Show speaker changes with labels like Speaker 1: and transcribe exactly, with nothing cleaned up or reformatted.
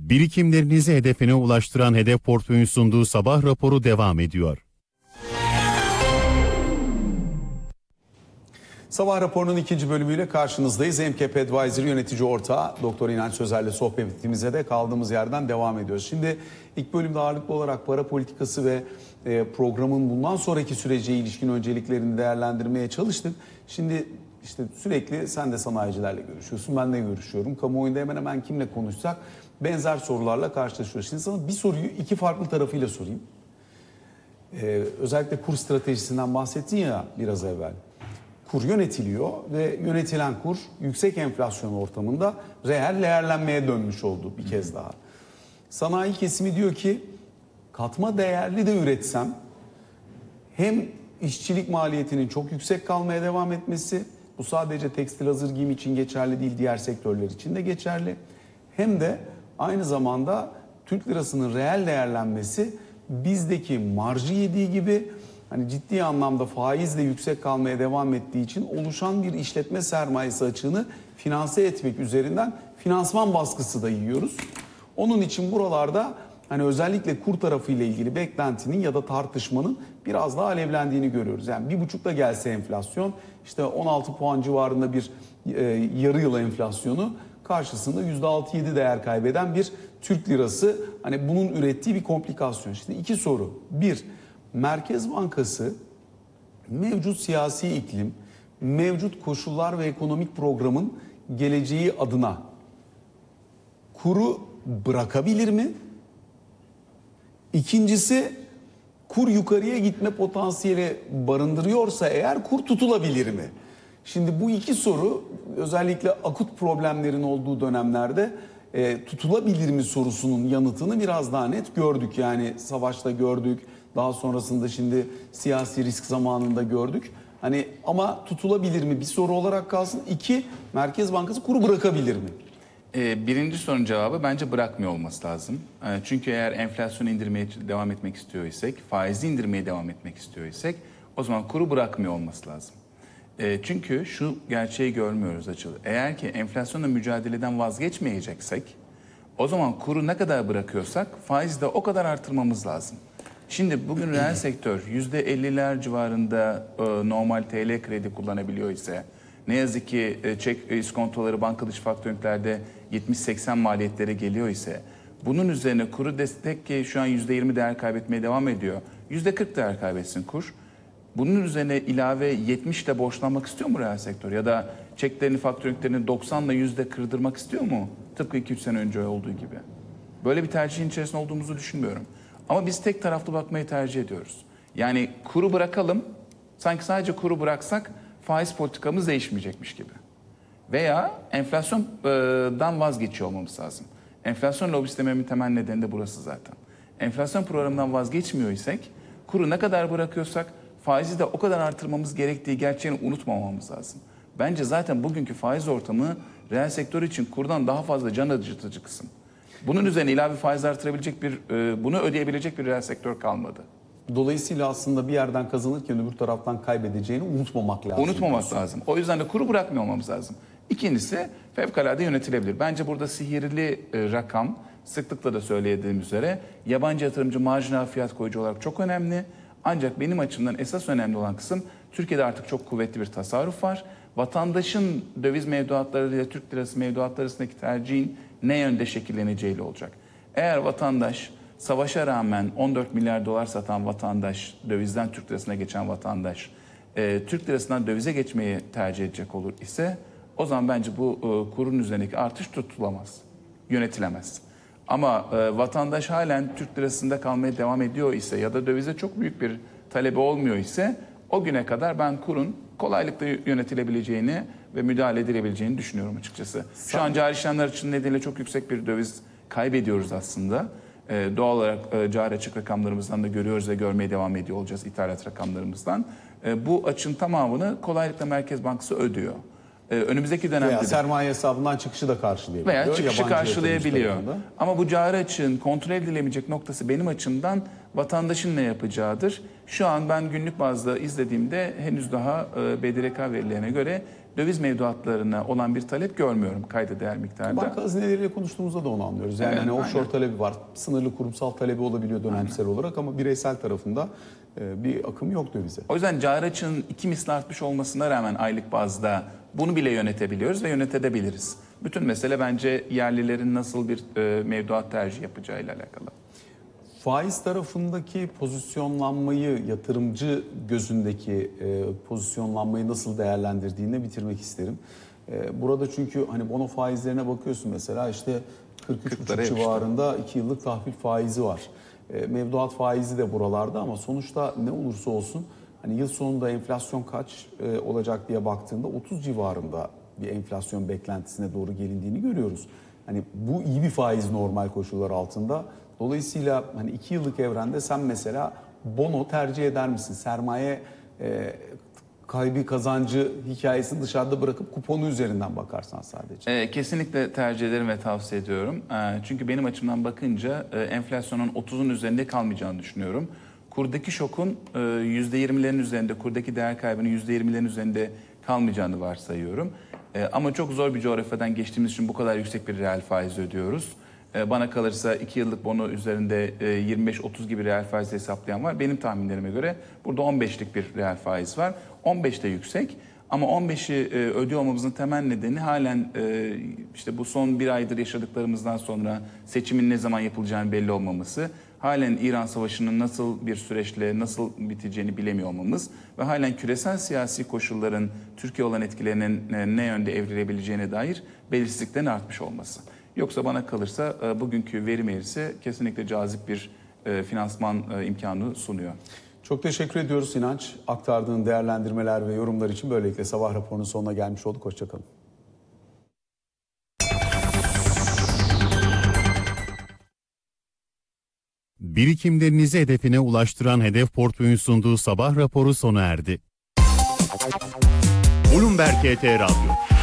Speaker 1: Birikimlerinizi hedefine ulaştıran Hedef Portföy'ün sunduğu sabah raporu devam ediyor.
Speaker 2: Sabah raporunun ikinci bölümüyle karşınızdayız. Emkep Advisory yönetici ortağı Doktor İnanç Sözer'le sohbetimize de kaldığımız yerden devam ediyoruz. Şimdi ilk bölümde ağırlıklı olarak para politikası ve programın bundan sonraki sürece ilişkin önceliklerini değerlendirmeye çalıştık. Şimdi işte sürekli sen de sanayicilerle görüşüyorsun, ben de görüşüyorum. Kamuoyunda hemen hemen kimle konuşsak benzer sorularla karşılaşıyoruz. Şimdi sana bir soruyu iki farklı tarafıyla sorayım. Ee, özellikle kur stratejisinden bahsettin ya biraz evvel. Kur yönetiliyor ve yönetilen kur yüksek enflasyon ortamında reel değerlenmeye dönmüş oldu bir kez daha. Sanayi kesimi diyor ki katma değerli de üretsem hem işçilik maliyetinin çok yüksek kalmaya devam etmesi, bu sadece tekstil hazır giyim için geçerli değil, diğer sektörler için de geçerli. Hem de aynı zamanda Türk lirasının reel değerlenmesi bizdeki marjı yediği gibi hani ciddi anlamda faizle yüksek kalmaya devam ettiği için oluşan bir işletme sermayesi açığını finanse etmek üzerinden finansman baskısı da yiyoruz. Onun için buralarda hani özellikle kur tarafıyla ilgili beklentinin ya da tartışmanın biraz daha alevlendiğini görüyoruz. Yani bir buçukta gelse enflasyon işte on altı puan civarında bir e, yarı yıl enflasyonu karşısında yüzde altı yedi değer kaybeden bir Türk lirası, hani bunun ürettiği bir komplikasyon. Şimdi iki soru. Bir, Merkez Bankası mevcut siyasi iklim, mevcut koşullar ve ekonomik programın geleceği adına kuru bırakabilir mi? İkincisi, kur yukarıya gitme potansiyeli barındırıyorsa eğer kur tutulabilir mi? Şimdi bu iki soru özellikle akut problemlerin olduğu dönemlerde e, tutulabilir mi sorusunun yanıtını biraz daha net gördük. Yani savaşta gördük, daha sonrasında şimdi siyasi risk zamanında gördük. Hani ama tutulabilir mi bir soru olarak kalsın. İki, Merkez Bankası kuru bırakabilir mi?
Speaker 3: Birinci sorunun cevabı bence bırakmıyor olması lazım. Çünkü eğer enflasyonu indirmeye devam etmek istiyor isek, faizi indirmeye devam etmek istiyor isek o zaman kuru bırakmıyor olması lazım. Çünkü şu gerçeği görmüyoruz açılı. Eğer ki enflasyonla mücadeleden vazgeçmeyeceksek o zaman kuru ne kadar bırakıyorsak faizi de o kadar artırmamız lazım. Şimdi bugün reel sektör yüzde elliler civarında normal T L kredi kullanabiliyor ise, ne yazık ki çek iskontoları banka dışı faktörlerde yetmiş seksen maliyetlere geliyor ise, bunun üzerine kuru destek ki şu an yüzde yirmi değer kaybetmeye devam ediyor. yüzde kırk değer kaybetsin kur. Bunun üzerine ilave yetmiş ile borçlanmak istiyor mu reel sektör? Ya da çeklerini, faktörlüklerini doksan ile yüzde kırdırmak istiyor mu? Tıpkı iki üç sene önce olduğu gibi. Böyle bir tercihin içerisinde olduğumuzu düşünmüyorum. Ama biz tek taraflı bakmayı tercih ediyoruz. Yani kuru bırakalım, sanki sadece kuru bıraksak faiz politikamız değişmeyecekmiş gibi. Veya enflasyondan vazgeçiyor olmamız lazım. Enflasyon lobisi dememin temel nedeni de burası zaten. Enflasyon programından vazgeçmiyor isek, kuru ne kadar bırakıyorsak faizi de o kadar artırmamız gerektiği gerçeğini unutmamamız lazım. Bence zaten bugünkü faiz ortamı reel sektör için kurdan daha fazla can acıtıcı kısım. Bunun üzerine ilave faiz artırabilecek bir, bunu ödeyebilecek bir reel sektör kalmadı.
Speaker 2: Dolayısıyla aslında bir yerden kazanırken öbür taraftan kaybedeceğini unutmamak lazım.
Speaker 3: Unutmamak diyorsun. lazım. O yüzden de kuru bırakmıyor olmamız lazım. İkincisi fevkalade yönetilebilir. Bence burada sihirli rakam, sıklıkla da söylediğim üzere yabancı yatırımcı marjinal fiyat koyucu olarak çok önemli. Ancak benim açımdan esas önemli olan kısım, Türkiye'de artık çok kuvvetli bir tasarruf var. Vatandaşın döviz mevduatları ile Türk lirası mevduatları arasındaki tercihin ne yönde şekilleneceğiyle olacak. Eğer vatandaş savaşa rağmen on dört milyar dolar satan vatandaş, dövizden Türk lirasına geçen vatandaş, e, Türk lirasından dövize geçmeyi tercih edecek olur ise o zaman bence bu e, kurun üzerindeki artış tutulamaz, yönetilemez. Ama e, vatandaş halen Türk lirasında kalmaya devam ediyor ise ya da dövize çok büyük bir talebi olmuyor ise o güne kadar ben kurun kolaylıkla yönetilebileceğini ve müdahale edilebileceğini düşünüyorum açıkçası. Şu an cari işlemler açısından nedeniyle çok yüksek bir döviz kaybediyoruz aslında. Ee, doğal olarak e, cari açık rakamlarımızdan da görüyoruz ve görmeye devam ediyor olacağız ithalat rakamlarımızdan. E, bu açın tamamını kolaylıkla Merkez Bankası ödüyor. E, önümüzdeki dönemde
Speaker 2: veya sermaye hesabından çıkışı da karşılayabiliyor.
Speaker 3: Veya çıkışı karşılayabiliyor. Ama bu cari açığın kontrol edilemeyecek noktası benim açımdan vatandaşın ne yapacağıdır. Şu an ben günlük bazda izlediğimde henüz daha e, B D R K verilerine göre döviz mevduatlarına olan bir talep görmüyorum kayda değer miktarda.
Speaker 2: Banka hazineleriyle konuştuğumuzda da onu anlıyoruz. Yani
Speaker 3: Evet,
Speaker 2: hani offshore
Speaker 3: aynen.
Speaker 2: talebi var. Sınırlı kurumsal talebi olabiliyor dönemsel aynen. olarak ama bireysel tarafında e, bir akım yok dövize.
Speaker 3: O yüzden cari açığın iki misli artmış olmasına rağmen aylık bazda bunu bile yönetebiliyoruz ve yönetebiliriz. Bütün mesele bence yerlilerin nasıl bir e, mevduat tercih yapacağıyla alakalı.
Speaker 2: Faiz tarafındaki pozisyonlanmayı, yatırımcı gözündeki e, pozisyonlanmayı nasıl değerlendirdiğini bitirmek isterim. E, burada çünkü hani bono faizlerine bakıyorsun mesela işte kırk üç buçuk civarında iki yıllık tahvil faizi var. E, mevduat faizi de buralarda ama sonuçta ne olursa olsun hani yıl sonunda enflasyon kaç e, olacak diye baktığında otuz civarında bir enflasyon beklentisine doğru gelindiğini görüyoruz. Hani bu iyi bir faiz normal koşullar altında. Dolayısıyla hani iki yıllık evrende sen mesela bono tercih eder misin? Sermaye e, kaybı kazancı hikayesini dışarıda bırakıp kuponu üzerinden bakarsan sadece.
Speaker 3: E, kesinlikle tercih ederim ve tavsiye ediyorum. E, çünkü benim açımdan bakınca e, enflasyonun otuzun üzerinde kalmayacağını düşünüyorum. Kurdaki şokun e, yüzde yirmilerin üzerinde, kurdaki değer kaybının yüzde yirmilerin üzerinde kalmayacağını varsayıyorum. E, ama çok zor bir coğrafyadan geçtiğimiz için bu kadar yüksek bir reel faiz ödüyoruz. Bana kalırsa iki yıllık bono üzerinde yirmi beş otuz gibi reel faiz hesaplayan var. Benim tahminlerime göre burada on beşlik bir reel faiz var. on beş de yüksek ama on beşi ödüyor olmamızın temel nedeni halen işte bu son bir aydır yaşadıklarımızdan sonra seçimin ne zaman yapılacağını belli olmaması. Halen İran Savaşı'nın nasıl bir süreçle nasıl biteceğini bilemiyor olmamız ve halen küresel siyasi koşulların Türkiye olan etkilerinin ne yönde evrilebileceğine dair belirsizliklerin artmış olması. Yoksa bana kalırsa bugünkü verim eğrisi kesinlikle cazip bir finansman imkanı sunuyor.
Speaker 2: Çok teşekkür ediyoruz İnanç. Aktardığın değerlendirmeler ve yorumlar için böylelikle sabah raporunun sonuna gelmiş olduk. Hoşçakalın.
Speaker 1: Birikimlerinizi hedefine ulaştıran Hedef Portföy'ün sunduğu sabah raporu sona erdi. Bloomberg H T Radyo.